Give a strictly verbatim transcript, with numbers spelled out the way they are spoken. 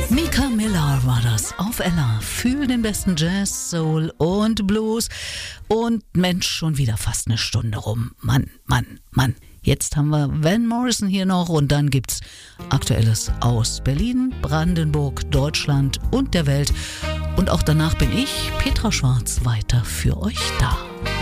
Mika Miller war das auf Ella für den besten Jazz, Soul und Blues. Und Mensch, schon wieder fast eine Stunde rum. Mann, Mann, Mann. Jetzt haben wir Van Morrison hier noch und dann gibt's Aktuelles aus Berlin, Brandenburg, Deutschland und der Welt. Und auch danach bin ich, Petra Schwarz, weiter für euch da.